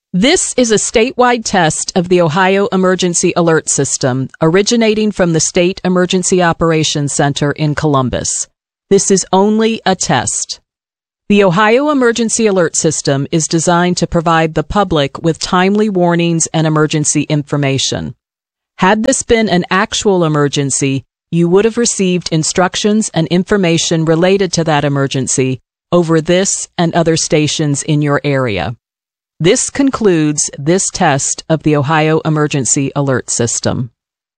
This is a statewide test of the Ohio Emergency Alert System, originating from the State Emergency Operations Center in Columbus. This is only a test. The Ohio Emergency Alert System is designed to provide the public with timely warnings and emergency information. Had this been an actual emergency, you would have received instructions and information related to that emergency over this and other stations in your area. This concludes this test of the Ohio Emergency Alert System.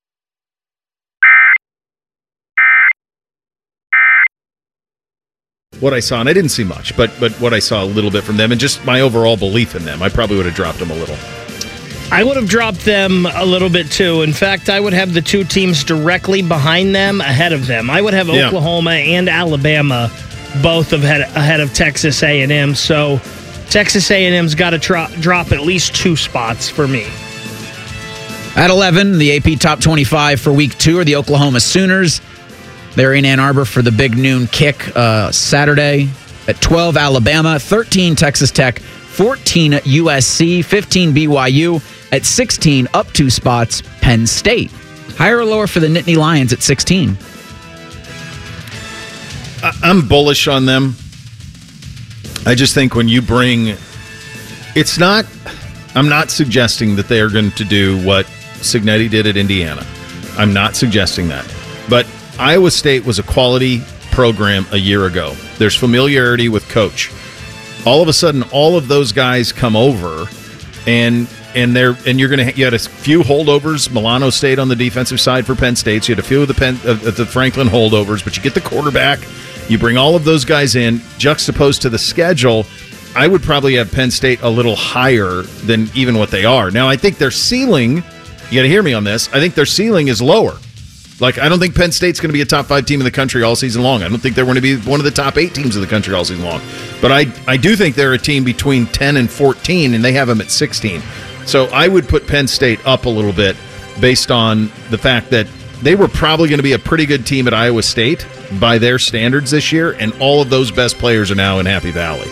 What I saw, and I didn't see much, but what I saw a little bit from them, and just my overall belief in them, I probably would have dropped them a little. I would have dropped them a little bit too. In fact, I would have the two teams directly behind them, ahead of them. I would have Oklahoma and Alabama both ahead of Texas A&M. So Texas A&M's got to drop at least 2 spots for me. At 11, the AP Top 25 for Week 2 are the Oklahoma Sooners. They're in Ann Arbor for the big noon kick Saturday. At 12, Alabama. 13, Texas Tech. 14, USC. 15, BYU. At 16, up 2 spots, Penn State. Higher or lower for the Nittany Lions at 16? I'm bullish on them. I just think when you bring... I'm not suggesting that they are going to do what Cignetti did at Indiana. I'm not suggesting that. But Iowa State was a quality program a year ago. There's familiarity with coach. All of a sudden, all of those guys come over, and you had a few holdovers. Milano stayed on the defensive side for Penn State. So you had a few of the Franklin holdovers, but you get the quarterback. You bring all of those guys in, juxtaposed to the schedule. I would probably have Penn State a little higher than even what they are. Now, I think their ceiling, you got to hear me on this, I think their ceiling is lower. Like, I don't think Penn State's going to be a top 5 team in the country all season long. I don't think they're going to be one of the top 8 teams in the country all season long. But I do think they're a team between 10 and 14, and they have them at 16. So I would put Penn State up a little bit based on the fact that they were probably going to be a pretty good team at Iowa State by their standards this year, and all of those best players are now in Happy Valley.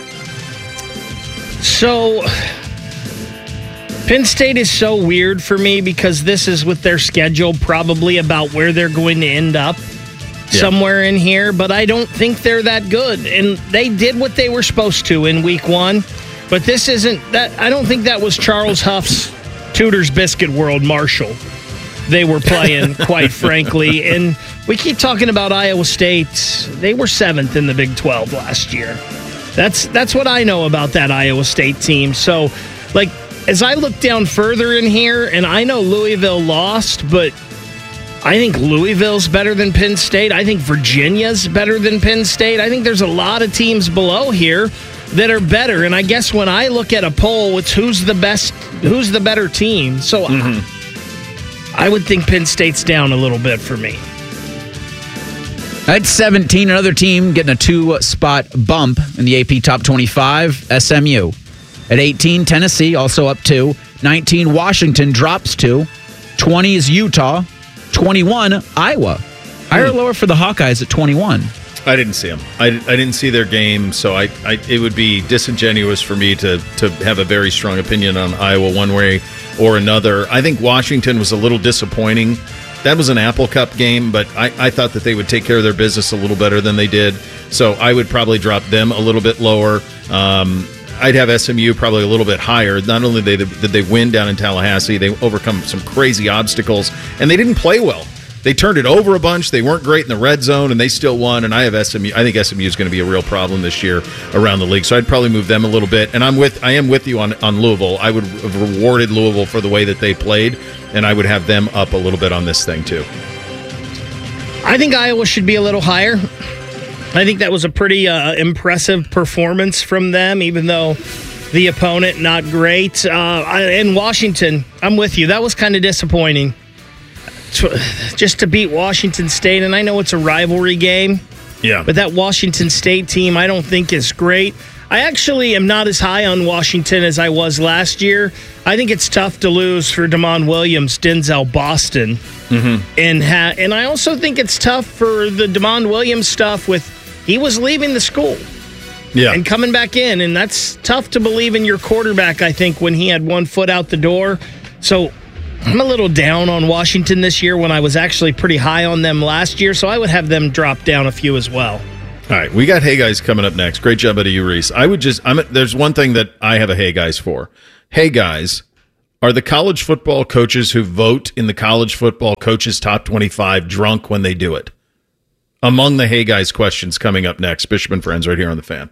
So, Penn State is so weird for me because this is with their schedule probably about where they're going to end up somewhere in here, but I don't think they're that good. And they did what they were supposed to in Week 1, but this isn't that. I don't think that was Charles Huff's Tudor's Biscuit World Marshall they were playing, quite frankly. And we keep talking about Iowa State. They were 7th in the Big 12 last year. That's what I know about that Iowa State team. So, like, as I look down further in here, and I know Louisville lost, but I think Louisville's better than Penn State. I think Virginia's better than Penn State. I think there's a lot of teams below here that are better. And I guess when I look at a poll, it's who's the better team. So I would think Penn State's down a little bit for me. At 17, another team getting a 2-spot bump in the AP Top 25, SMU. At 18, Tennessee, also up 2. 19, Washington drops 2. 20 is Utah. 21, Iowa. Higher or lower for the Hawkeyes at 21? I didn't see them. I didn't see their game, so it would be disingenuous for me to have a very strong opinion on Iowa one way or another. I think Washington was a little disappointing. That was an Apple Cup game, but I thought that they would take care of their business a little better than they did, so I would probably drop them a little bit lower. I'd have SMU probably a little bit higher. Not only did they win down in Tallahassee, they overcome some crazy obstacles, and they didn't play well. They turned it over a bunch. They weren't great in the red zone, and they still won. And I have SMU. I think SMU is going to be a real problem this year around the league. So I'd probably move them a little bit. And I am with you on Louisville. I would have rewarded Louisville for the way that they played, and I would have them up a little bit on this thing too. I think Iowa should be a little higher. I think that was a pretty impressive performance from them, even though the opponent not great. In Washington, I'm with you. That was kind of disappointing. Just to beat Washington State, and I know it's a rivalry game, but that Washington State team I don't think is great. I actually am not as high on Washington as I was last year. I think it's tough to lose for Damon Williams, Denzel Boston, and I also think it's tough for the Damon Williams stuff with he was leaving the school. Yeah. and coming back in. And that's tough to believe in your quarterback, I think, when he had one foot out the door. So I'm a little down on Washington this year when I was actually pretty high on them last year. So I would have them drop down a few as well. All right, we got Hey Guys coming up next. Great job out of you, Reese. There's one thing that I have a Hey Guys for. Hey Guys are the college football coaches who vote in the college football coaches top 25 drunk when they do it. Among the Hey Guys questions coming up next. Bishop and Friends right here on The Fan.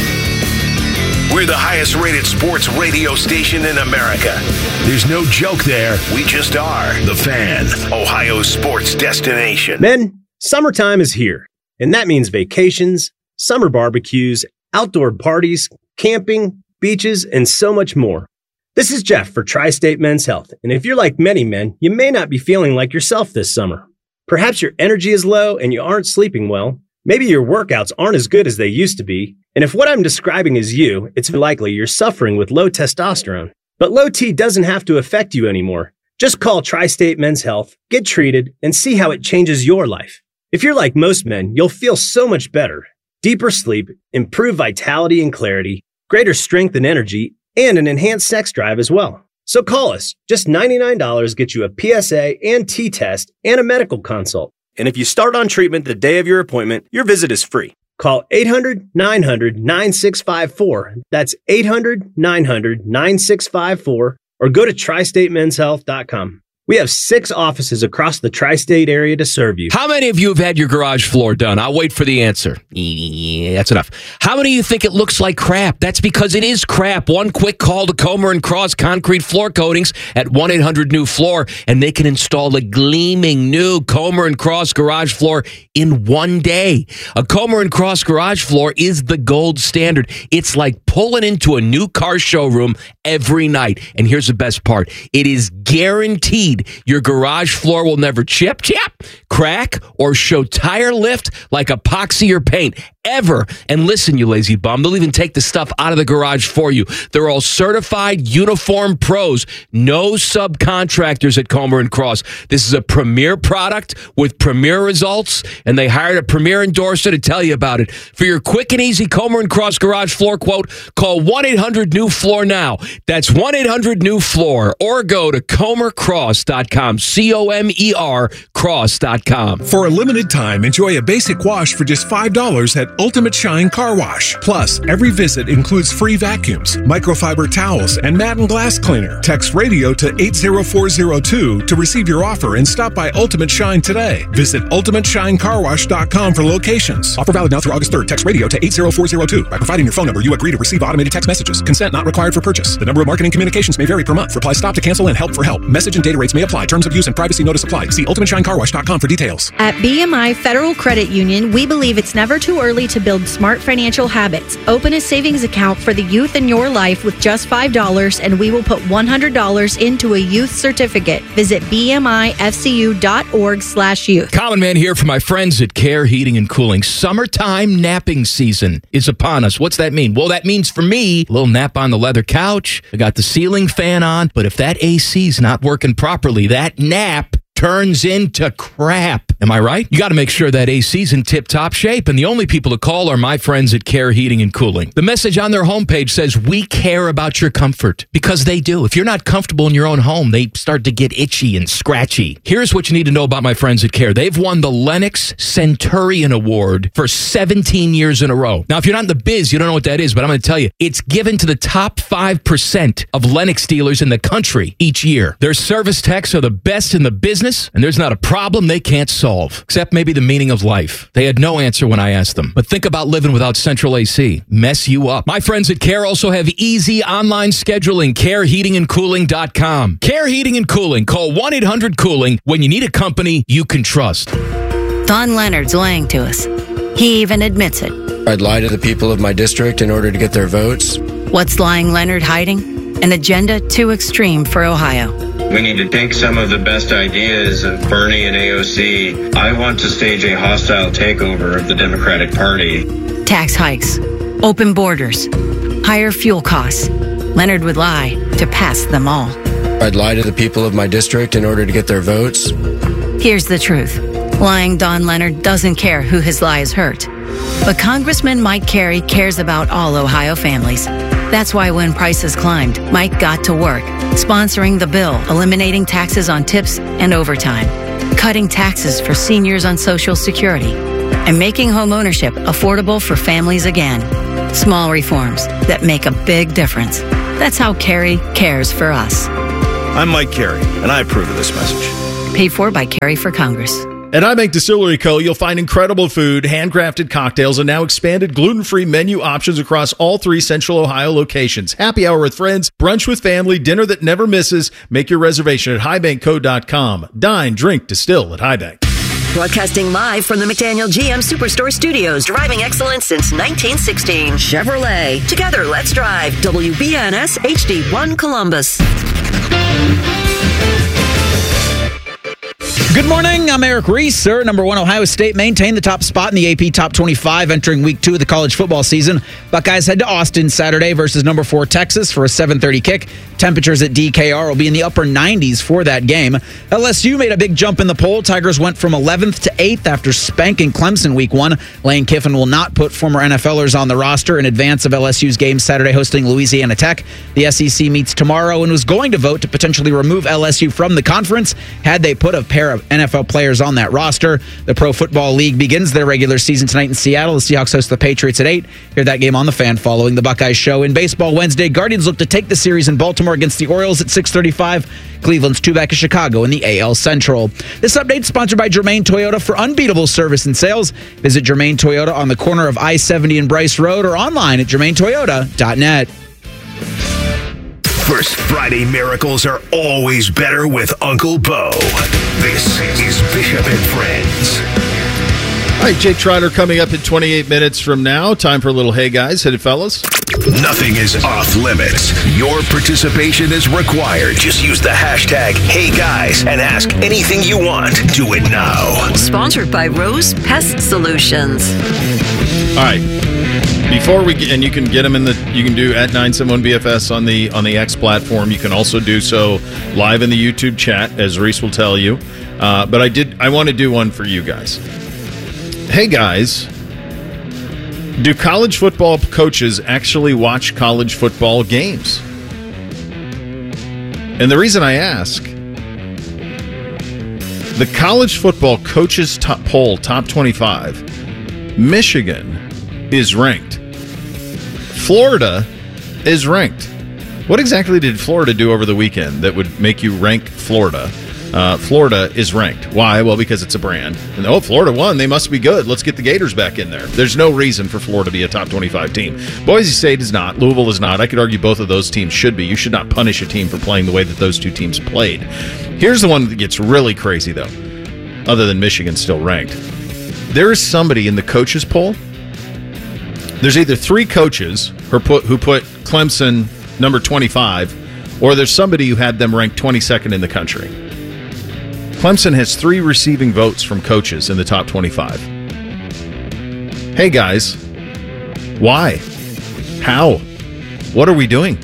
We're the highest rated sports radio station in America. There's no joke there. We just are. The Fan, Ohio's sports destination. Men, summertime is here. And that means vacations, summer barbecues, outdoor parties, camping, beaches, and so much more. This is Jeff for Tri-State Men's Health. And if you're like many men, you may not be feeling like yourself this summer. Perhaps your energy is low and you aren't sleeping well. Maybe your workouts aren't as good as they used to be. And if what I'm describing is you, it's likely you're suffering with low testosterone. But low T doesn't have to affect you anymore. Just call Tri-State Men's Health, get treated, and see how it changes your life. If you're like most men, you'll feel so much better. Deeper sleep, improved vitality and clarity, greater strength and energy, and an enhanced sex drive as well. So call us. Just $99 gets you a PSA and T-test and a medical consult. And if you start on treatment the day of your appointment, your visit is free. Call 800-900-9654. That's 800-900-9654. Or go to tristatemenshealth.com. We have 6 offices across the tri-state area to serve you. How many of you have had your garage floor done? I'll wait for the answer. Yeah, that's enough. How many of you think it looks like crap? That's because it is crap. One quick call to Comer & Cross Concrete Floor Coatings at 1-800-NEW-FLOOR, and they can install a gleaming new Comer & Cross garage floor in one day. A Comer & Cross garage floor is the gold standard. It's like pulling into a new car showroom every night. And here's the best part. It is guaranteed your garage floor will never chip, crack, or show tire lift like epoxy or paint ever. And listen, you lazy bum, they'll even take the stuff out of the garage for you. They're all certified uniform pros, no subcontractors at Comer & Cross. This is a premier product with premier results, and they hired a premier endorser to tell you about it. For your quick and easy Comer & Cross garage floor quote, call 1-800-NEW-FLOOR now. That's 1-800-NEW-FLOOR, or go to ComerCross.com, C-O-M-E-R cross.com. For a limited time, enjoy a basic wash for just $5 at Ultimate Shine Car Wash. Plus, every visit includes free vacuums, microfiber towels, and mat and glass cleaner. Text radio to 80402 to receive your offer and stop by Ultimate Shine today. Visit UltimateShineCarWash.com for locations. Offer valid now through August 3rd. Text radio to 80402. By providing your phone number, you agree to receive automated text messages. Consent not required for purchase. The number of marketing communications may vary per month. Reply stop to cancel and help for help. Message and data rates may apply. Terms of use and privacy notice apply. See UltimateShineCarWash.com for details. At BMI Federal Credit Union, we believe it's never too early to build smart financial habits. Open a savings account for the youth in your life with just $5, and we will put $100 into a youth certificate. Visit bmifcu.org/youth. Common Man here for my friends at Care Heating and Cooling. Summertime napping season is upon us. What's that mean? Well, that means for me, a little nap on the leather couch. I got the ceiling fan on, but if that AC's not working properly, that nap turns into crap. Am I right? You got to make sure that AC's in tip-top shape, and the only people to call are my friends at Care Heating and Cooling. The message on their homepage says, we care about your comfort, because they do. If you're not comfortable in your own home, they start to get itchy and scratchy. Here's what you need to know about my friends at Care. They've won the Lennox Centurion Award for 17 years in a row. Now, if you're not in the biz, you don't know what that is, but I'm going to tell you, it's given to the top 5% of Lennox dealers in the country each year. Their service techs are the best in the business, and there's not a problem they can't solve, except maybe the meaning of life. They had no answer when I asked them. But think about living without central AC. Mess you up. My friends at Care also have easy online scheduling. CareHeatingandCooling.com. Care Heating and Cooling. Call 1-800-COOLING when you need a company you can trust. Don Leonard's lying to us. He even admits it. I'd lie to the people of my district in order to get their votes. What's lying Leonard hiding? An agenda too extreme for Ohio. We need to take some of the best ideas of Bernie and AOC. I want to stage a hostile takeover of the Democratic Party. Tax hikes, open borders, higher fuel costs. Leonard would lie to pass them all. I'd lie to the people of my district in order to get their votes. Here's the truth. Lying Don Leonard doesn't care who his lies hurt. But Congressman Mike Carey cares about all Ohio families. That's why when prices climbed, Mike got to work, sponsoring the bill, eliminating taxes on tips and overtime, cutting taxes for seniors on Social Security, and making homeownership affordable for families again. Small reforms that make a big difference. That's how Carey cares for us. I'm Mike Carey, and I approve of this message. Paid for by Carey for Congress. At iBank Distillery Co., you'll find incredible food, handcrafted cocktails, and now expanded gluten-free menu options across all 3 Central Ohio locations. Happy hour with friends, brunch with family, dinner that never misses. Make your reservation at highbankco.com. Dine, drink, distill at Highbank. Broadcasting live from the McDaniel GM Superstore Studios. Driving excellence since 1916. Chevrolet. Together, let's drive. WBNS HD1 Columbus. Good morning. I'm Eric Reese. Number 1 Ohio State maintained the top spot in the AP Top 25 entering week 2 of the college football season. Buckeyes head to Austin Saturday versus number 4 Texas for a 7:30 kick. Temperatures at DKR will be in the upper 90s for that game. LSU made a big jump in the poll. Tigers went from 11th to 8th after spanking Clemson week 1. Lane Kiffin will not put former NFLers on the roster in advance of LSU's game Saturday hosting Louisiana Tech. The SEC meets tomorrow and was going to vote to potentially remove LSU from the conference had they put a pair of NFL players on that roster. The Pro Football League begins their regular season tonight in Seattle. The Seahawks host the Patriots at 8. Hear that game on the Fan following the Buckeyes show. In baseball Wednesday, Guardians look to take the series in Baltimore against the Orioles at 6:35. Cleveland's 2 back of Chicago in the AL Central. This update is sponsored by Germain Toyota. For unbeatable service and sales, visit Germain Toyota on the corner of I-70 and Bryce Road or online at germaintoyota.net. First Friday miracles are always better with Uncle Bo. This is Bishop and Friends. All right, Jake Trotter coming up in 28 minutes from now. Time for a little Hey Guys. Hit it, fellas. Nothing is off limits. Your participation is required. Just use the hashtag #HeyGuys and ask anything you want. Do it now. Sponsored by Rose Pest Solutions. All right. Before we get, and you can get them you can do at 971BFS on the X platform. You can also do so live in the YouTube chat, as Reese will tell you. But I want to do one for you guys. Hey guys, do college football coaches actually watch college football games? And the reason I ask, the college football coaches poll top 25, Michigan is ranked. Florida is ranked. What exactly did Florida do over the weekend that would make you rank Florida? Florida is ranked. Why? Well, because it's a brand. And Florida won. They must be good. Let's get the Gators back in there. There's no reason for Florida to be a top 25 team. Boise State is not. Louisville is not. I could argue both of those teams should be. You should not punish a team for playing the way that those two teams played. Here's the one that gets really crazy, though, other than Michigan still ranked. There is somebody in the coaches poll. There's either 3 coaches who put Clemson number 25, or there's somebody who had them ranked 22nd in the country. Clemson has 3 receiving votes from coaches in the top 25. Hey, guys, why? How? What are we doing?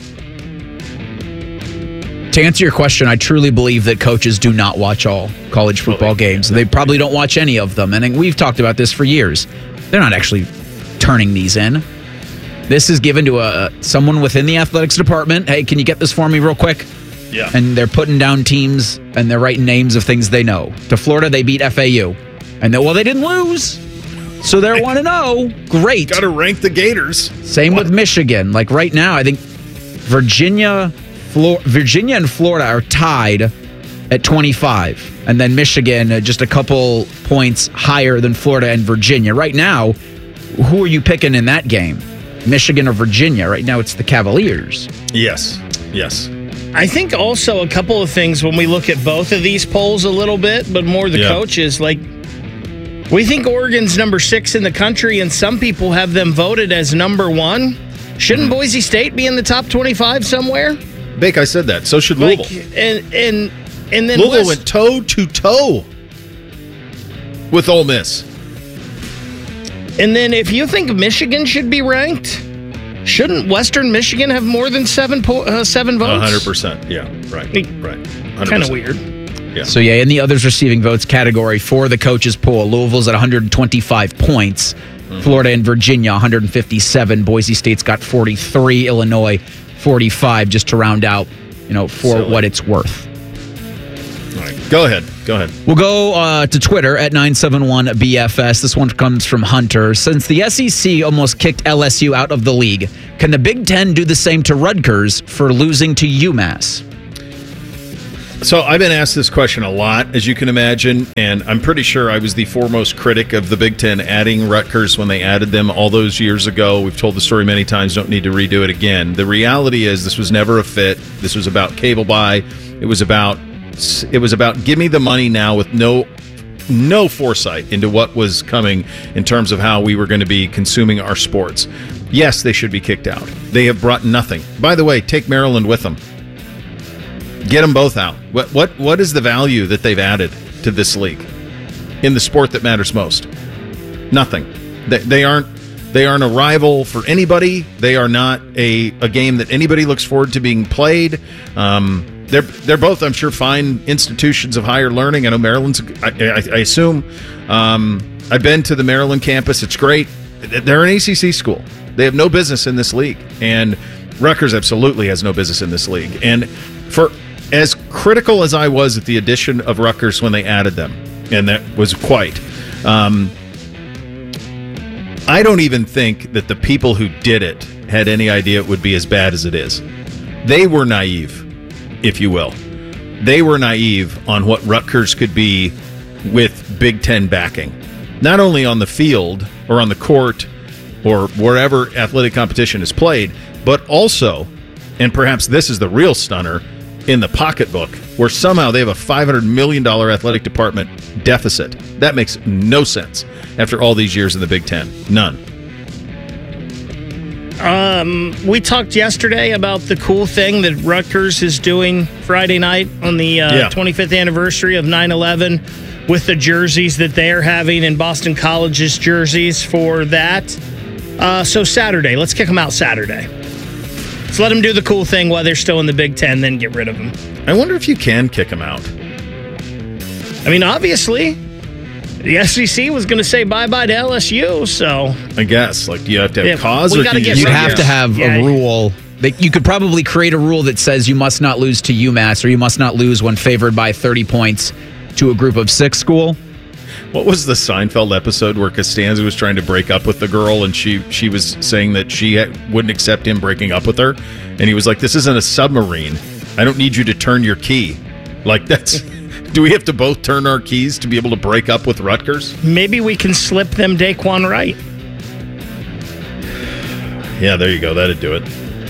To answer your question, I truly believe that coaches do not watch all college football games. They probably don't watch any of them. And we've talked about this for years. They're not actually turning these in. This is given to someone within the athletics department. Hey, can you get this for me real quick? Yeah. And they're putting down teams and they're writing names of things they know. To Florida, they beat FAU. And they didn't lose. So they're 1-0. Great. Got to rank the Gators. Same with Michigan. Like right now, I think Virginia and Florida are tied at 25. And then Michigan just a couple points higher than Florida and Virginia. Right now, who are you picking in that game? Michigan or Virginia? Right now, it's the Cavaliers. Yes. I think also a couple of things when we look at both of these polls a little bit, but more the coaches. Like, we think Oregon's number 6 in the country, and some people have them voted as number 1. Shouldn't Boise State be in the top 25 somewhere? Bake, I said that. So should Louisville. And then Louisville went toe to toe with Ole Miss. And then if you think Michigan should be ranked, shouldn't Western Michigan have more than 7 votes? 100%. Yeah, right. 100%. Kind of weird. Yeah. So, in the others receiving votes category for the coaches poll, Louisville's at 125 points. Florida and Virginia, 157. Boise State's got 43. Illinois, 45, just to round out, for what it's worth. All right. Go ahead. We'll go to Twitter at 971BFS. This one comes from Hunter. Since the SEC almost kicked LSU out of the league, can the Big Ten do the same to Rutgers for losing to UMass? So I've been asked this question a lot, as you can imagine, and I'm pretty sure I was the foremost critic of the Big Ten adding Rutgers when they added them all those years ago. We've told the story many times, don't need to redo it again. The reality is this was never a fit. This was about cable buy. It was about give me the money now with no foresight into what was coming in terms of how we were going to be consuming our sports. Yes, they should be kicked out. They have brought nothing. By the way, take Maryland with them. Get them both out. What is the value that they've added to this league in the sport that matters most? Nothing. They aren't a rival for anybody. They are not a game that anybody looks forward to being played. They're both, I'm sure, fine institutions of higher learning. I know Maryland's, I assume. I've been to the Maryland campus. It's great. They're an ACC school. They have no business in this league. And Rutgers absolutely has no business in this league. And for as critical as I was at the addition of Rutgers when they added them, and that was quite, I don't even think that the people who did it had any idea it would be as bad as it is. They were naive, if you will. They were naive on what Rutgers could be with Big Ten backing. Not only on the field or on the court or wherever athletic competition is played, but also, and perhaps this is the real stunner, in the pocketbook, where somehow they have a $500 million athletic department deficit. That makes no sense after all these years in the Big Ten. None. We talked yesterday about the cool thing that Rutgers is doing Friday night on the 25th anniversary of 9/11 with the jerseys that they're having in Boston College's jerseys for that. So Saturday, let's kick them out Saturday. Let's let them do the cool thing while they're still in the Big Ten, then get rid of them. I wonder if you can kick them out. I mean, obviously, the SEC was going to say bye-bye to LSU, so... I guess. Like, do you have to have cause? Or you'd have to have a rule. You could probably create a rule that says you must not lose to UMass, or you must not lose when favored by 30 points to a group of 6 school. What was the Seinfeld episode where Costanza was trying to break up with the girl and she was saying that she wouldn't accept him breaking up with her? And he was like, this isn't a submarine. I don't need you to turn your key. Like, that's... Do we have to both turn our keys to be able to break up with Rutgers? Maybe we can slip them Daquan Wright. Yeah, there you go. That'd do it.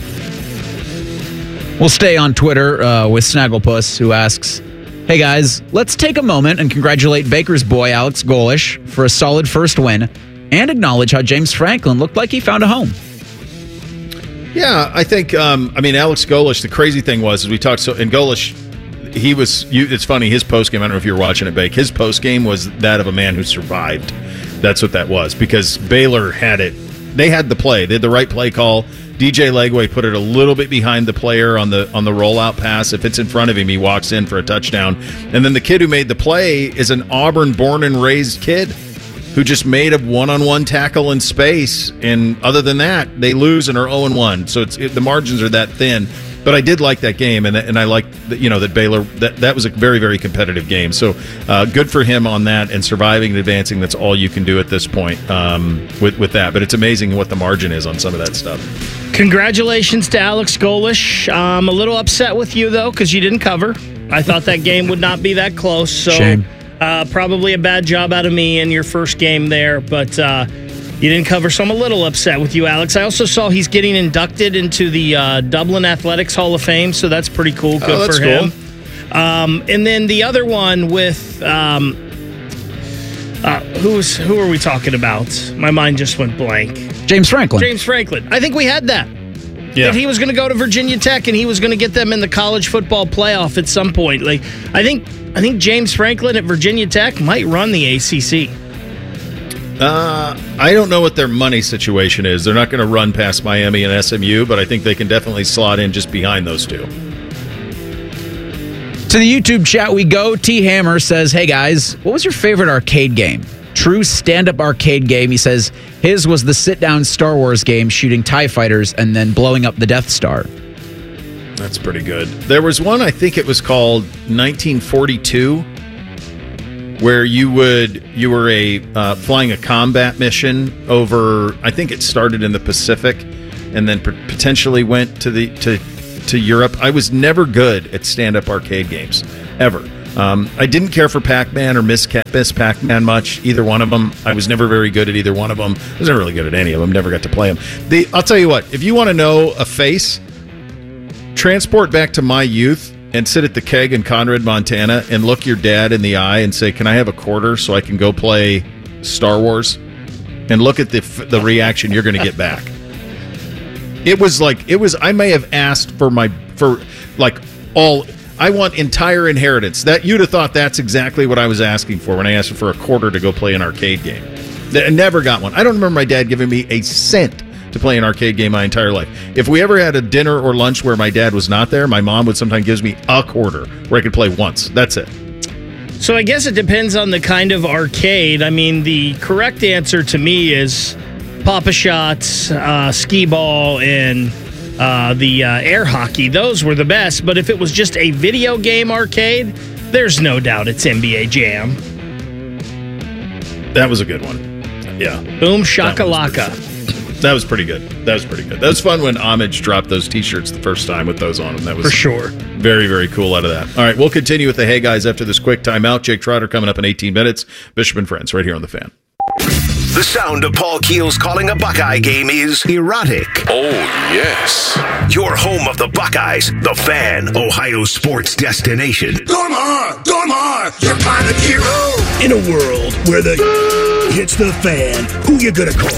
We'll stay on Twitter with Snagglepuss, who asks, hey guys, let's take a moment and congratulate Baker's boy Alex Golesh for a solid first win and acknowledge how James Franklin looked like he found a home. Yeah, I think, Alex Golesh, the crazy thing was, as we talked, and Golesh, it's funny, his postgame, I don't know if you were watching it, Bake, his postgame was that of a man who survived. That's what that was, because Baylor had it. They had the play. They had the right play call. DJ Legway put it a little bit behind the player on the rollout pass. If it's in front of him, he walks in for a touchdown. And then the kid who made the play is an Auburn born and raised kid who just made a one-on-one tackle in space. And other than that, they lose and are 0-1. So the margins are that thin. But I did like that game, and I like that Baylor, that was a very, very competitive game. So good for him on that, and surviving and advancing. That's all you can do at this point with that. But it's amazing what the margin is on some of that stuff. Congratulations to Alex Golesh. I'm a little upset with you, though, because you didn't cover. I thought that game would not be that close. So shame. Probably a bad job out of me in your first game there, but you didn't cover, so I'm a little upset with you, Alex. I also saw he's getting inducted into the Dublin Athletics Hall of Fame, so that's pretty cool. Good for him. And then the other one with who are we talking about? My mind just went blank. James Franklin. James Franklin. I think we had that. Yeah. That he was going to go to Virginia Tech and he was going to get them in the college football playoff at some point. Like I think James Franklin at Virginia Tech might run the ACC. I don't know what their money situation is. They're not going to run past Miami and SMU, but I think they can definitely slot in just behind those two. To the YouTube chat we go. T Hammer says, hey guys, what was your favorite arcade game? True stand-up arcade game. He says his was the sit-down Star Wars game, shooting TIE fighters and then blowing up the Death Star. That's pretty good. There was one, I think it was called 1942, where you were flying a combat mission over, I think it started in the Pacific and then potentially went to Europe. I was never good at stand-up arcade games, ever. I didn't care for Pac-Man or Miss Pac-Man much, either one of them. I was never very good at either one of them. I was never really good at any of them, never got to play them. I'll tell you what, if you want to know a face, transport back to my youth and sit at the Keg in Conrad, Montana, and look your dad in the eye and say, can I have a quarter so I can go play Star Wars? And look at the reaction you're going to get back. I may have asked I want entire inheritance. That you'd have thought that's exactly what I was asking for when I asked for a quarter to go play an arcade game. I never got one. I don't remember my dad giving me a cent to play an arcade game my entire life. If we ever had a dinner or lunch where my dad was not there, my mom would sometimes give me a quarter where I could play once. That's it. So I guess it depends on the kind of arcade. I mean, the correct answer to me is Pop-A-Shots, skee-ball, and the air hockey. Those were the best. But if it was just a video game arcade, there's no doubt it's NBA Jam. That was a good one. Yeah. Boom shakalaka. That was pretty good. That was fun when Homage dropped those T-shirts the first time with those on them. That was for sure. Very, very cool out of that. All right, we'll continue with the Hey Guys after this quick timeout. Jake Trotter coming up in 18 minutes. Bishop and Friends right here on The Fan. The sound of Paul Keels calling a Buckeye game is erotic. Oh, yes. Your home of the Buckeyes, The Fan, Ohio sports destination. Dormar, you're my hero. In a world where the hits the fan, who you gonna call?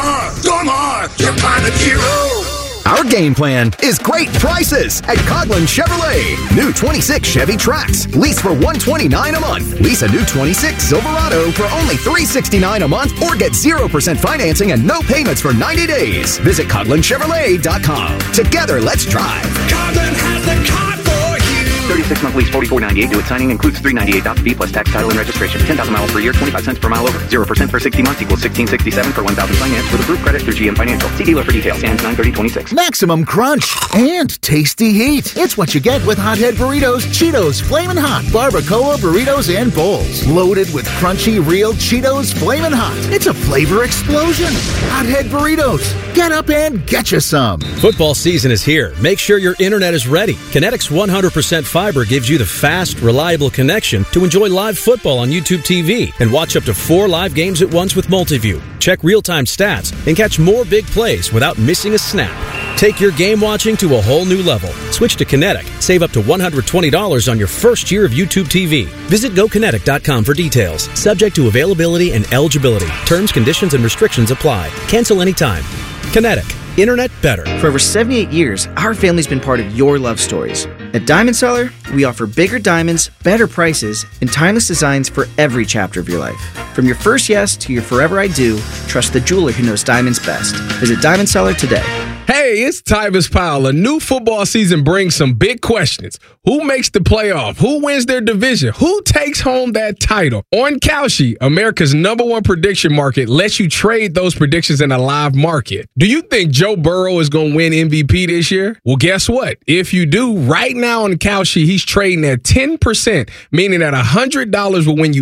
Dormar, you're my hero. Our game plan is great prices at Coghlan Chevrolet. New 26 Chevy Trax, lease for $129 a month. Lease a new 26 Silverado for only $369 a month, or get 0% financing and no payments for 90 days. Visit CoglanChevrolet.com. Together, let's drive. Coghlan has the car for you. 36-month lease, $44.98. Due at signing includes $398 fee plus tax, title, and registration. 10,000 miles per year, 25 cents per mile over. 0% for 60 months equals $1667 for 1,000 finance with approved credit through GM Financial. See dealer for details. Ends 9/30/26. Maximum crunch and tasty heat. It's what you get with Hothead Burritos, Cheetos, Flamin' Hot, Barbacoa Burritos, and Bowls. Loaded with crunchy, real Cheetos Flamin' Hot. It's a flavor explosion. Hothead Burritos. Get up and get you some. Football season is here. Make sure your internet is ready. Kinetics 100% fiber gives you the fast, reliable connection to enjoy live football on YouTube TV and watch up to 4 live games at once with Multiview. Check real-time stats and catch more big plays without missing a snap. Take your game watching to a whole new level. Switch to Kinetic. Save up to $120 on your first year of YouTube TV. Visit GoKinetic.com for details. Subject to availability and eligibility. Terms, conditions, and restrictions apply. Cancel anytime. Kinetic. Internet better. For over 78 years, our family's been part of your love stories. At Diamond Seller, we offer bigger diamonds, better prices, and timeless designs for every chapter of your life. From your first yes to your forever I do, trust the jeweler who knows diamonds best. Visit Diamond Seller today. Hey, it's Tyvis Powell. A new football season brings some big questions. Who makes the playoff? Who wins their division? Who takes home that title? On Kalshi, America's #1 prediction market, lets you trade those predictions in a live market. Do you think Joe Burrow is going to win MVP this year? Well, guess what? If you do, right now on Kalshi, he's trading at 10%, meaning that $100 will win you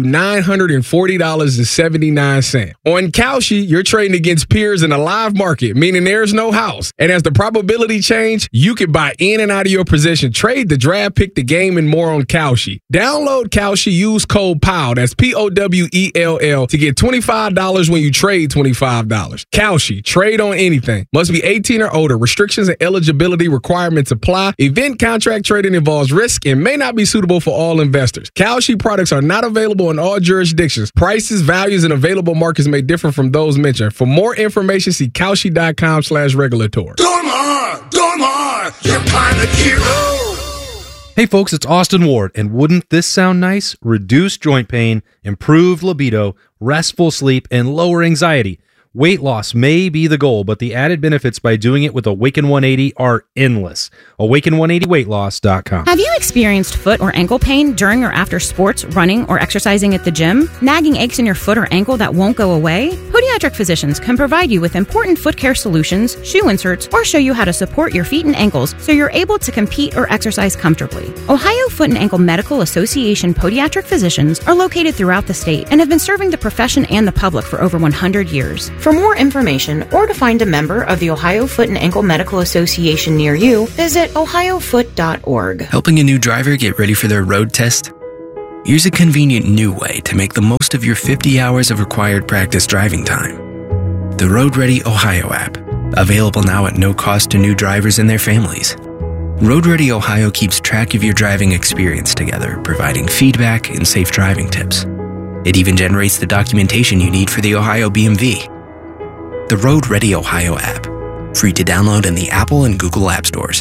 $940.79. On Kalshi, you're trading against peers in a live market, meaning there's no house. And as the probability change, you can buy in and out of your position, trade the draft, pick the game, and more on Kalshi. Download Kalshi, use code POWELL, that's POWELL, to get $25 when you trade $25. Kalshi, trade on anything. Must be 18 or older. Restrictions and eligibility requirements apply. Event contract trading involves risk and may not be suitable for all investors. Kalshi products are not available in all jurisdictions. Prices, values, and available markets may differ from those mentioned. For more information, see Kalshi.com/regulatory. Dormar, you're my hero. Hey folks, it's Austin Ward, and wouldn't this sound nice? Reduced joint pain, improved libido, restful sleep, and lower anxiety. Weight loss may be the goal, but the added benefits by doing it with Awaken 180 are endless. Awaken180weightloss.com. Have you experienced foot or ankle pain during or after sports, running, or exercising at the gym? Nagging aches in your foot or ankle that won't go away? Podiatric physicians can provide you with important foot care solutions, shoe inserts, or show you how to support your feet and ankles so you're able to compete or exercise comfortably. Ohio Foot and Ankle Medical Association podiatric physicians are located throughout the state and have been serving the profession and the public for over 100 years. For more information or to find a member of the Ohio Foot and Ankle Medical Association near you, visit ohiofoot.org. Helping a new driver get ready for their road test? Here's a convenient new way to make the most of your 50 hours of required practice driving time. The Road Ready Ohio app, available now at no cost to new drivers and their families. Road Ready Ohio keeps track of your driving experience together, providing feedback and safe driving tips. It even generates the documentation you need for the Ohio BMV. The Road Ready Ohio app, free to download in the Apple and Google App Stores.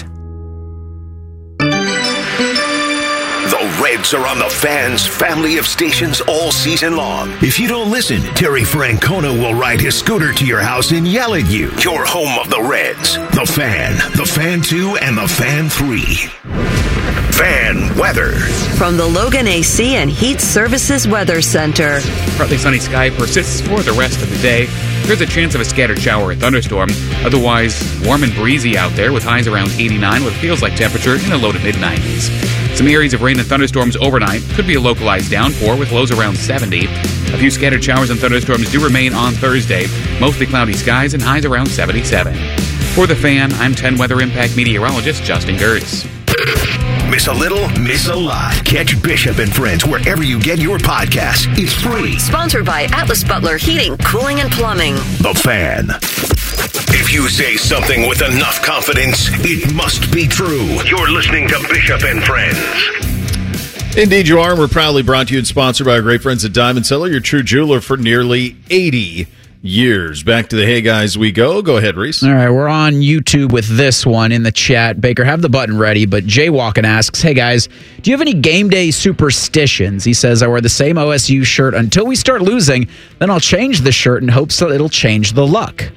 The Reds are on the Fan's family of stations all season long. If you don't listen, Terry Francona will ride his scooter to your house and yell at you. Your home of the Reds. The Fan 2, and the Fan 3. Fan weather. From the Logan AC and Heat Services Weather Center. Partly sunny sky persists for the rest of the day. There's a chance of a scattered shower or thunderstorm. Otherwise, warm and breezy out there with highs around 89 with feels like temperature in the low to mid-90s. Some areas of rain and thunderstorms overnight. Could be a localized downpour with lows around 70. A few scattered showers and thunderstorms do remain on Thursday. Mostly cloudy skies and highs around 77. For The Fan, I'm 10 Weather Impact meteorologist Justin Gertz. Miss a little, miss a lot. Catch Bishop and Friends wherever you get your podcasts. It's free. Sponsored by Atlas Butler Heating, Cooling, and Plumbing. The Fan. If you say something with enough confidence, it must be true. You're listening to Bishop and Friends. Indeed you are, and we're proudly brought to you and sponsored by our great friends at Diamond Cellar, your true jeweler for nearly 80 years. Back to the Hey Guys we go. Go ahead, Reese. All right, we're on YouTube with this one in the chat. Baker, have the button ready, but Jay Walken asks, hey guys, do you have any game day superstitions? He says, I wear the same OSU shirt until we start losing, then I'll change the shirt in hopes that it'll change the luck.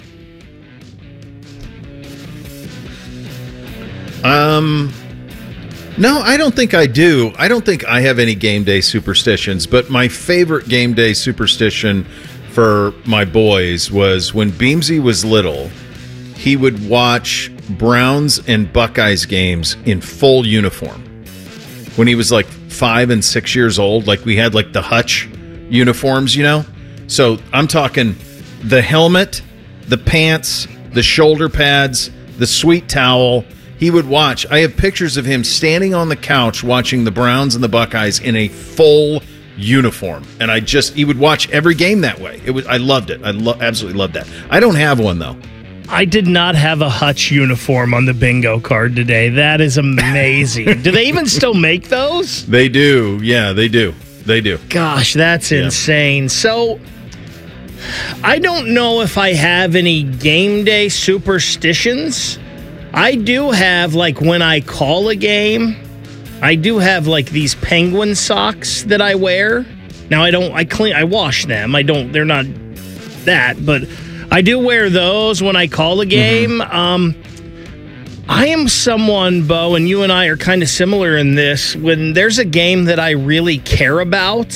No, I don't think I do. I don't think I have any game day superstitions, but my favorite game day superstition for my boys was when Beamsy was little, he would watch Browns and Buckeyes games in full uniform. When he was like 5 and 6 years old, like we had like the Hutch uniforms, you know? So I'm talking the helmet, the pants, the shoulder pads, the sweet towel. He would watch. I have pictures of him standing on the couch watching the Browns and the Buckeyes in a full uniform, and he would watch every game that way. I loved it. I absolutely loved that. I don't have one though. I did not have a Hutch uniform on the bingo card today. That is amazing. Do they even still make those? They do. Yeah, they do. They do. Gosh, that's insane. So I don't know if I have any game day superstitions. I do have, like, when I call a game, I do have, like, these Penguin socks that I wear. Now, I wash them. They're not that, but I do wear those when I call a game. Mm-hmm. I am someone, Bo, and you and I are kind of similar in this. When there's a game that I really care about,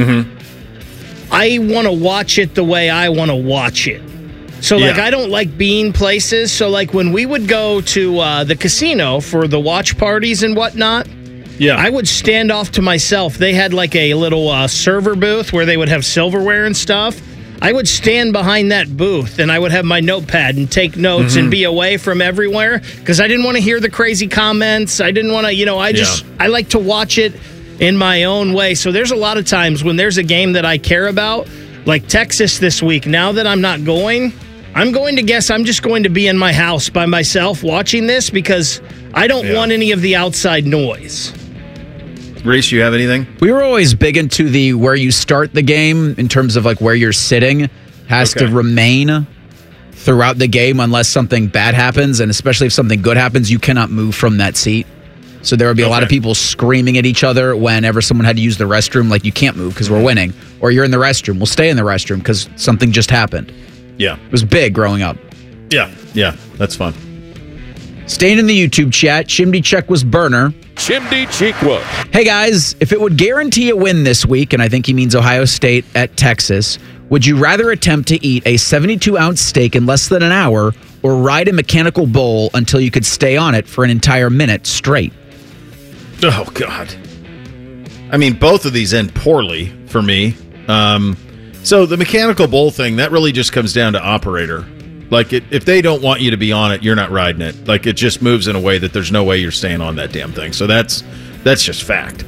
I want to watch it the way I want to watch it. So, I don't like being places. So, when we would go to the casino for the watch parties and whatnot, I would stand off to myself. They had, a little server booth where they would have silverware and stuff. I would stand behind that booth, and I would have my notepad and take notes and be away from everywhere because I didn't want to hear the crazy comments. I didn't want to, I like to watch it in my own way. So, there's a lot of times when there's a game that I care about, like Texas this week. Now that I'm not going, I'm going to guess I'm just going to be in my house by myself watching this because I don't want any of the outside noise. Reese, you have anything? We were always big into the where you start the game in terms of where you're sitting has to remain throughout the game unless something bad happens, and especially if something good happens, you cannot move from that seat. So there would be a lot of people screaming at each other whenever someone had to use the restroom, you can't move because we're winning. Or you're in the restroom. We'll stay in the restroom because something just happened. Yeah. It was big growing up. Yeah, that's fun. Staying in the YouTube chat, Chimney Check was burner. Chimney Cheekwa. Hey guys, if it would guarantee a win this week, and I think he means Ohio State at Texas, would you rather attempt to eat a 72-ounce steak in less than an hour or ride a mechanical bull until you could stay on it for an entire minute straight? Oh, God. I mean, both of these end poorly for me. So the mechanical bull thing, that really just comes down to operator. Like, if they don't want you to be on it, you're not riding it. Like, it just moves in a way that there's no way you're staying on that damn thing. So that's just fact.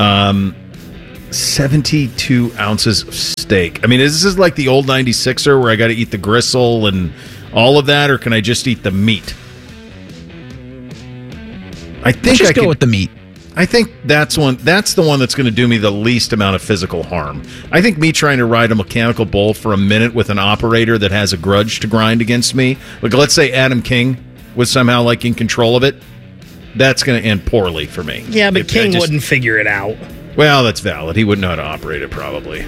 72 ounces of steak. I mean, is this like the old 96er where I got to eat the gristle and all of that, or can I just eat the meat? I think Let's go with the meat. I think that's the one that's going to do me the least amount of physical harm. I think me trying to ride a mechanical bull for a minute with an operator that has a grudge to grind against me, like let's say Adam King was somehow like in control of it, that's going to end poorly for me. Yeah, but King wouldn't figure it out. Well, that's valid. He wouldn't know how to operate it probably.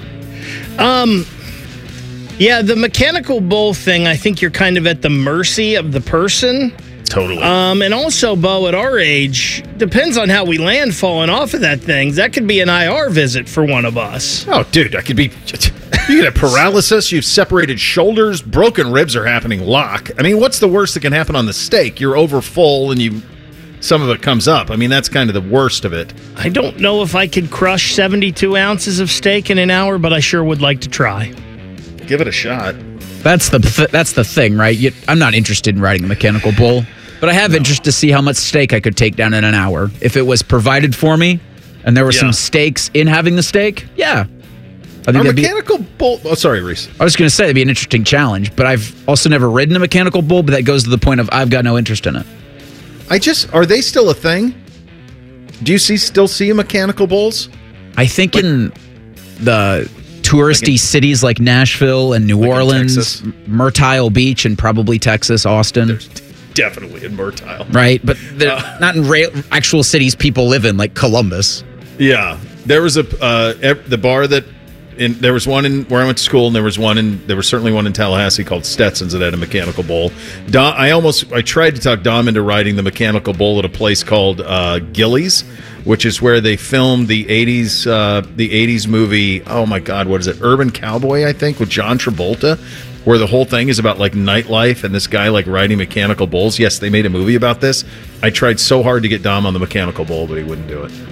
Yeah, the mechanical bull thing, I think you're kind of at the mercy of the person. Totally. And also, Bo, at our age, depends on how we land falling off of that thing. That could be an IR visit for one of us. Oh, dude, I could be... You get a paralysis, you've separated shoulders, broken ribs are happening, lock. I mean, what's the worst that can happen on the steak? You're over full and some of it comes up. I mean, that's kind of the worst of it. I don't know if I could crush 72 ounces of steak in an hour, but I sure would like to try. Give it a shot. That's the thing, right? I'm not interested in riding a mechanical bull. But I have interest to see how much steak I could take down in an hour. If it was provided for me and there were some stakes in having the steak, yeah. I think mechanical bull... Oh, sorry, Reese. I was going to say it'd be an interesting challenge, but I've also never ridden a mechanical bull, but that goes to the point of I've got no interest in it. Are they still a thing? Do you still see mechanical bulls? I think in the touristy cities like Nashville and New Orleans, Myrtle Beach, and probably Texas, Austin. Definitely in Myrtle. Right, but they're not in actual cities people live in, like Columbus. Yeah. There was the bar there was one in where I went to school, and there was certainly one in Tallahassee called Stetson's that had a mechanical bull. I tried to talk Dom into riding the mechanical bull at a place called Gillies, which is where they filmed the 80s movie, oh my God, what is it? Urban Cowboy, I think, with John Travolta, where the whole thing is about like nightlife and this guy like riding mechanical bulls. Yes, they made a movie about this. I tried so hard to get Dom on the mechanical bull, but he wouldn't do it.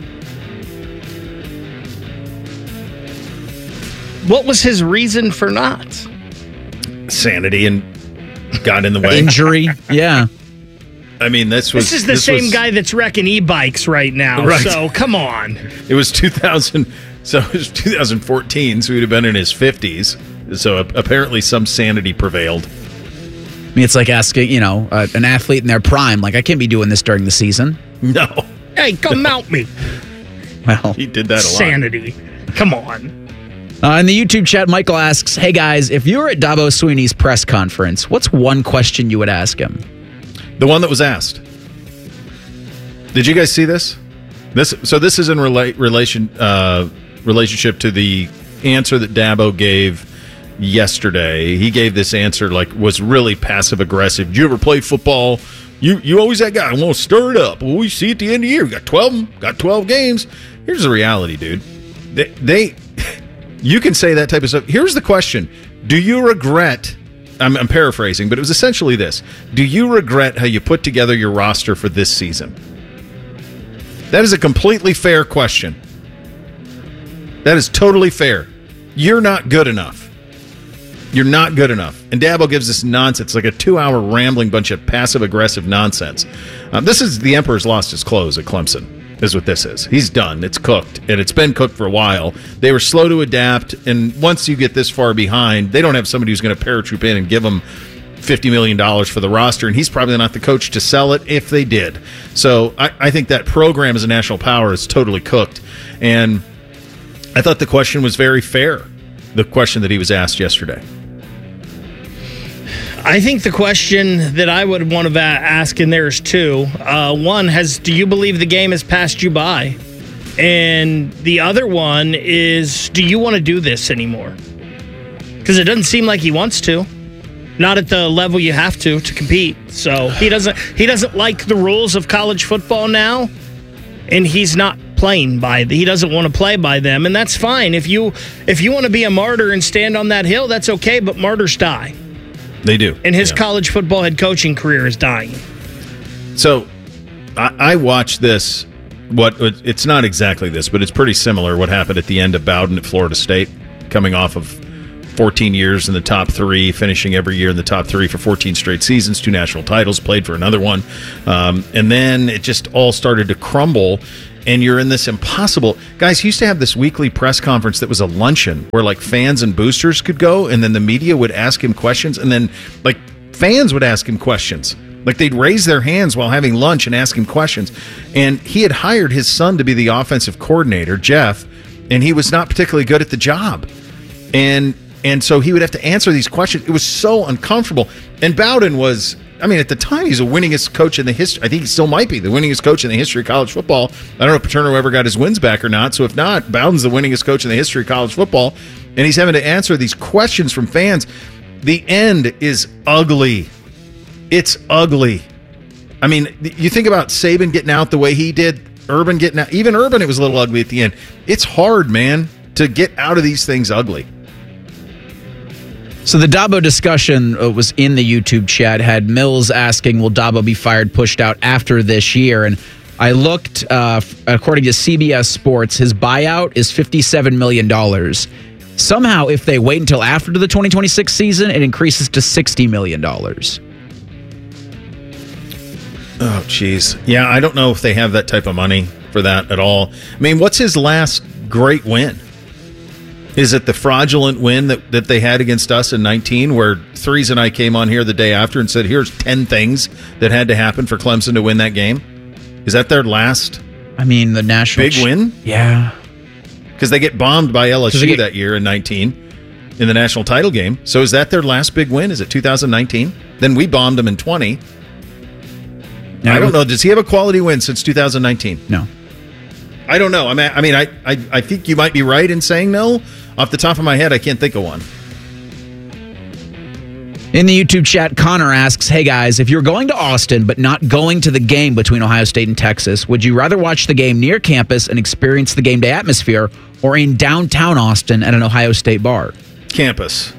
What was his reason for not? Sanity and got in the way. Injury, yeah. I mean, this is the same guy that's wrecking e-bikes right now. Right. So come on. It was 2014, so he'd have been in his 50s. So apparently some sanity prevailed. I mean, it's like asking, an athlete in their prime, like, I can't be doing this during the season. No. Hey, come mount me. Well, he did that a lot. Sanity. Come on. In the YouTube chat, Michael asks, hey guys, if you were at Dabo Swinney's press conference, what's one question you would ask him? The one that was asked. Did you guys see this? This is in relationship to the answer that Dabo gave yesterday. He gave this answer was really passive aggressive. Did you ever play football? You always that guy. I want to stir it up. Well, we see at the end of the year, we got 12 games. Here's the reality, dude. You can say that type of stuff. Here's the question: do you regret? I'm paraphrasing, but it was essentially this: do you regret how you put together your roster for this season? That is a completely fair question. That is totally fair. You're not good enough. You're not good enough. And Dabo gives this nonsense, like a 2-hour rambling bunch of passive-aggressive nonsense. This is the Emperor's lost his clothes at Clemson, is what this is. He's done. It's cooked, and it's been cooked for a while. They were slow to adapt, and once you get this far behind, they don't have somebody who's going to paratroop in and give them $50 million for the roster, and he's probably not the coach to sell it if they did. So I think that program as a national power is totally cooked. And I thought the question was very fair, the question that he was asked yesterday. I think the question that I would want to ask in there is two. One, do you believe the game has passed you by? And the other one is, do you want to do this anymore? Because it doesn't seem like he wants to. Not at the level you have to compete. So he doesn't like the rules of college football now, and he's not playing by. He doesn't want to play by them, and that's fine. If you want to be a martyr and stand on that hill, that's okay. But martyrs die. They do. And his college football head coaching career is dying. So I watched this. It's not exactly this, but it's pretty similar. What happened at the end of Bowden at Florida State, coming off of 14 years in the top 3, finishing every year in the top 3 for 14 straight seasons, 2 national titles, played for another one. And then it just all started to crumble, and you're in this impossible... Guys, he used to have this weekly press conference that was a luncheon where like fans and boosters could go, and then the media would ask him questions, and then like fans would ask him questions. Like they'd raise their hands while having lunch and ask him questions. And he had hired his son to be the offensive coordinator, Jeff, and he was not particularly good at the job. And so he would have to answer these questions. It was so uncomfortable. And Bowden was, I mean, at the time, he's the winningest coach in the history. I think he still might be the winningest coach in the history of college football. I don't know if Paterno ever got his wins back or not. So if not, Bowden's the winningest coach in the history of college football. And he's having to answer these questions from fans. The end is ugly. It's ugly. I mean, you think about Saban getting out the way he did, Urban getting out. Even Urban, it was a little ugly at the end. It's hard, man, to get out of these things ugly. So the Dabo discussion was in the YouTube chat, had Mills asking, will Dabo be fired, pushed out after this year? And I looked, according to CBS Sports, his buyout is $57 million. Somehow, if they wait until after the 2026 season, it increases to $60 million. Oh, geez. Yeah, I don't know if they have that type of money for that at all. I mean, what's his last great win? Is it the fraudulent win that they had against us in 19, where Threes and I came on here the day after and said, here's 10 things that had to happen for Clemson to win that game? Is that their last the national big win? Yeah. Because they get bombed by LSU that year in 19 in the national title game. So is that their last big win? Is it 2019? Then we bombed them in 20. I don't know. Does he have a quality win since 2019? No. I don't know. I think you might be right in saying no. Off the top of my head, I can't think of one. In the YouTube chat, Connor asks, hey guys, if you're going to Austin but not going to the game between Ohio State and Texas, would you rather watch the game near campus and experience the game day atmosphere, or in downtown Austin at an Ohio State bar? Campus.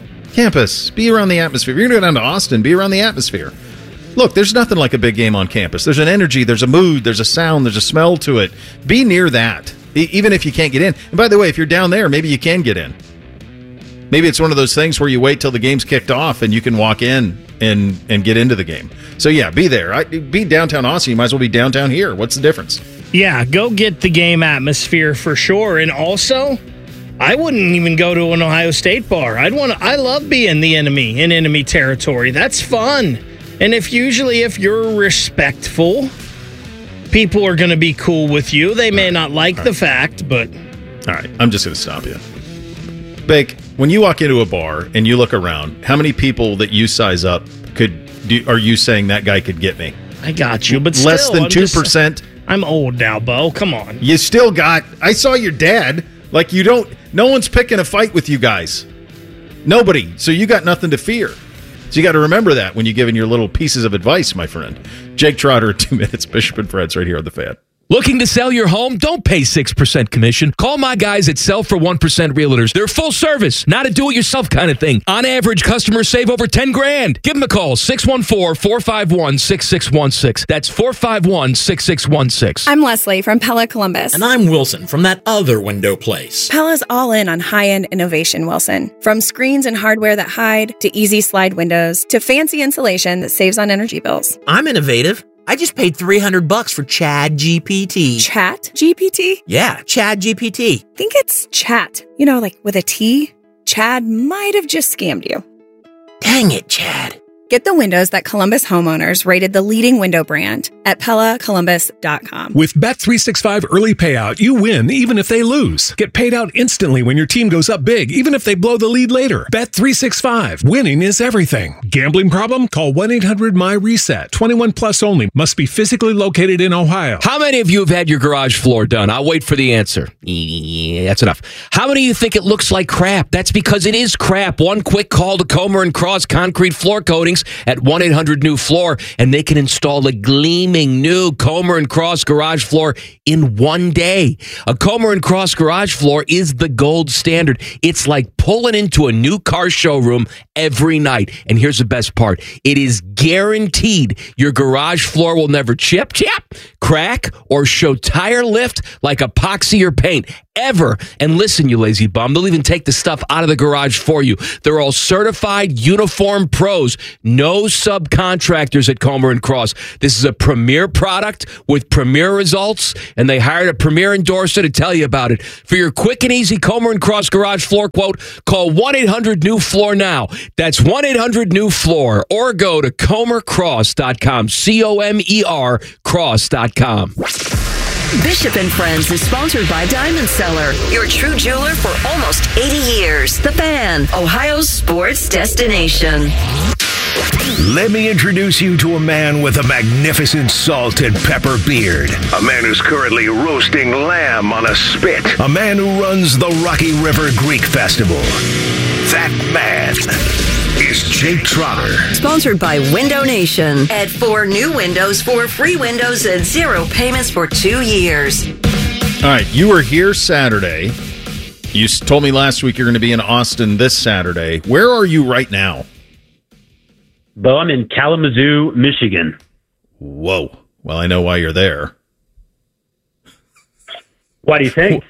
Be around the atmosphere. If you're going to go down to Austin, be around the atmosphere. Look, there's nothing like a big game on campus. There's an energy, there's a mood, there's a sound, there's a smell to it. Be near that, even if you can't get in. And by the way, if you're down there, maybe you can get in. Maybe it's one of those things where you wait till the game's kicked off and you can walk in and get into the game. So, yeah, be there. Be downtown Austin. You might as well be downtown here. What's the difference? Yeah, go get the game atmosphere for sure. And also, I wouldn't even go to an Ohio State bar. I love being in enemy territory. That's fun. And if you're respectful, people are going to be cool with you. They may not like the fact, but... All right, I'm just going to stop you. Bake, when you walk into a bar and you look around, how many people that you size up are you saying that guy could get me? I got you, but less than 2%. I'm old now, Bo. Come on. You still got... I saw your dad. Like, you don't... No one's picking a fight with you guys. Nobody. So you got nothing to fear. So you got to remember that when you're giving your little pieces of advice, my friend. Jake Trotter at 2 minutes. Bishop and Fred's right here on The Fan. Looking to sell your home? Don't pay 6% commission. Call my guys at Sell for 1% Realtors. They're full service, not a do-it-yourself kind of thing. On average, customers save over $10,000. Give them a call, 614-451-6616. That's 451-6616. I'm Leslie from Pella Columbus. And I'm Wilson from that other window place. Pella's all in on high-end innovation, Wilson. From screens and hardware that hide, to easy slide windows, to fancy insulation that saves on energy bills. I'm innovative. I just paid $300 for Chad GPT. Chat GPT? Yeah, Chad GPT. I think it's chat. You know, like with a T. Chad might have just scammed you. Dang it, Chad. Get the windows that Columbus homeowners rated the leading window brand at PellaColumbus.com. With Bet365 early payout, you win even if they lose. Get paid out instantly when your team goes up big, even if they blow the lead later. Bet365. Winning is everything. Gambling problem? Call 1-800-MY-RESET. 21 plus only. Must be physically located in Ohio. How many of you have had your garage floor done? I'll wait for the answer. Yeah, that's enough. How many of you think it looks like crap? That's because it is crap. One quick call to Comer & Cross Concrete Floor Coatings at 1-800-NEW-FLOOR, and they can install a gleaming new Comer & Cross garage floor in one day. A Comer & Cross garage floor is the gold standard. It's like pulling into a new car showroom every night. And here's the best part. It is guaranteed your garage floor will never chip, crack, or show tire lift like epoxy or paint. Ever. And listen, you lazy bum, they'll even take the stuff out of the garage for you. They're all certified uniform pros. No subcontractors at Comer & Cross. This is a premier product with premier results, and they hired a premier endorser to tell you about it. For your quick and easy Comer & Cross garage floor quote, call 1-800-NEW-FLOOR now. That's 1-800-NEW-FLOOR, or go to ComerCross.com, COMER Cross.com. Bishop and Friends is sponsored by Diamond Seller, your true jeweler for almost 80 years. The Fan, Ohio's sports destination. Let me introduce you to a man with a magnificent salt and pepper beard. A man who's currently roasting lamb on a spit. A man who runs the Rocky River Greek Festival. That man is Jake Trotter. Sponsored by Window Nation. Add 4 new windows for free windows and 0 payments for 2 years. All right, you were here Saturday. You told me last week you're going to be in Austin this Saturday. Where are you right now? Well, I'm in Kalamazoo, Michigan. Whoa. Well, I know why you're there. Why do you think?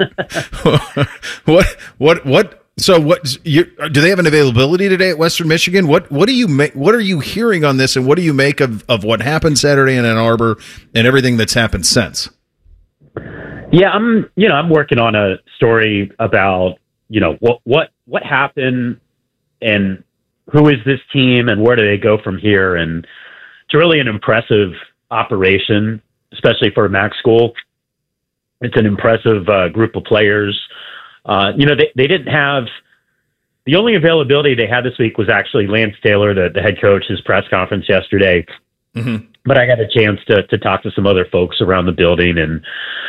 What? So do they have an availability today at Western Michigan? What do you make? What are you hearing on this, and what do you make of what happened Saturday in Ann Arbor and everything that's happened since? Yeah, I'm working on a story about what happened and who is this team and where do they go from here, and it's really an impressive operation, especially for a MAC school. It's an impressive group of players. They didn't have the only availability they had this week was actually Lance Taylor, the head coach, his press conference yesterday. Mm-hmm. But I got a chance to talk to some other folks around the building, and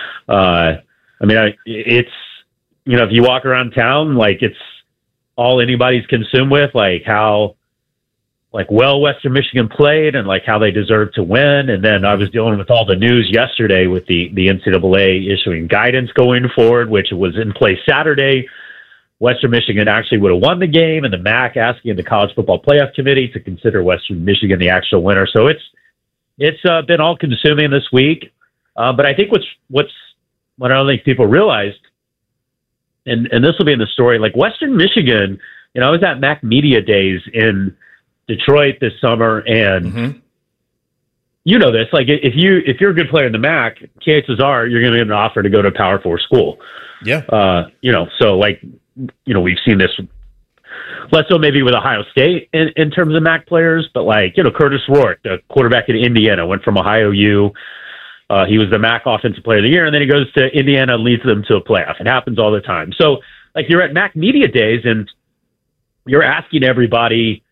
it's if you walk around town, like it's all anybody's consumed with, like how well Western Michigan played and like how they deserve to win. And then I was dealing with all the news yesterday with the NCAA issuing guidance going forward, which was in place Saturday. Western Michigan actually would have won the game, and the MAC asking the College Football Playoff Committee to consider Western Michigan the actual winner. So it's been all consuming this week. But I think what I don't think people realized, and this will be in the story, like Western Michigan, I was at MAC Media Days in Detroit this summer, and you know this, like if you're a good player in the MAC, chances are you're going to get an offer to go to a Power 4 school. Yeah. So like, we've seen this less so maybe with Ohio State in terms of MAC players, but like, Curtis Rourke, the quarterback at Indiana, went from Ohio U. He was the MAC Offensive Player of the Year, and then he goes to Indiana and leads them to a playoff. It happens all the time. So like you're at MAC Media Days and you're asking everybody,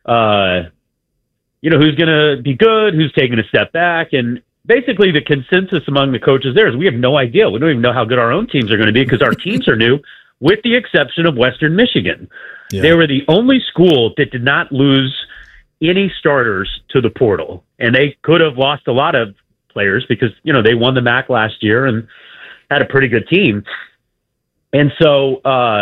who's going to be good, who's taking a step back. And basically the consensus among the coaches there is we have no idea. We don't even know how good our own teams are going to be because our teams are new, with the exception of Western Michigan. Yeah. They were the only school that did not lose any starters to the portal. And they could have lost a lot of players because, they won the MAC last year and had a pretty good team. And so,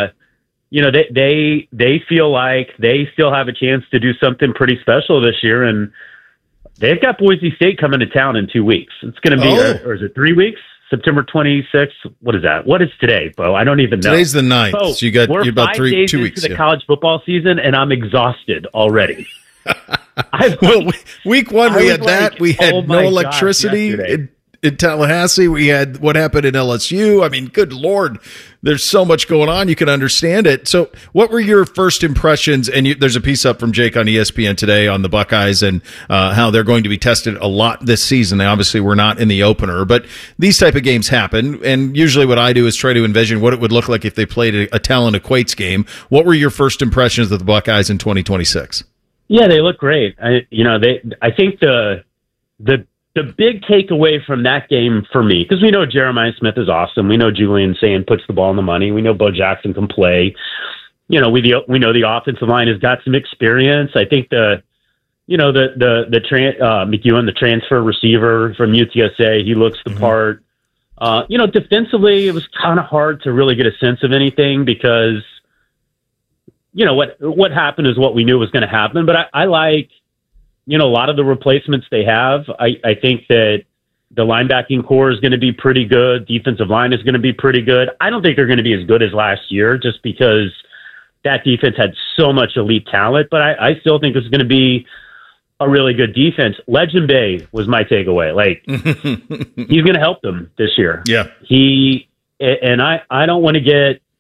they feel like they still have a chance to do something pretty special this year, and they've got Boise State coming to town in 2 weeks. It's going to be, or is it 3 weeks? September 26th. What is that? What is today, Bo? I don't even know. Today's the 9th. So you're about 2 weeks into the college football season, and I'm exhausted already. Week one we had that. We had no electricity. in Tallahassee. We had what happened in LSU. I mean, good Lord, there's so much going on. You can understand it. So what were your first impressions? And there's a piece up from Jake on ESPN today on the Buckeyes and how they're going to be tested a lot this season. They obviously were not in the opener, but these type of games happen. And usually what I do is try to envision what it would look like if they played a talent equates game. What were your first impressions of the Buckeyes in 2026? Yeah, they look great. I think the big takeaway from that game for me, because we know Jeremiah Smith is awesome. We know Julian Sand puts the ball in the money. We know Bo Jackson can play. We know the offensive line has got some experience. I think McEwen, the transfer receiver from UTSA, he looks the part. Defensively, it was kind of hard to really get a sense of anything because what happened is what we knew was going to happen. But I like, a lot of the replacements they have. I think that the linebacking core is going to be pretty good. Defensive line is going to be pretty good. I don't think they're going to be as good as last year just because that defense had so much elite talent. But I still think it's going to be a really good defense. Legend Bay was my takeaway. Like, he's going to help them this year. Yeah. I don't want to get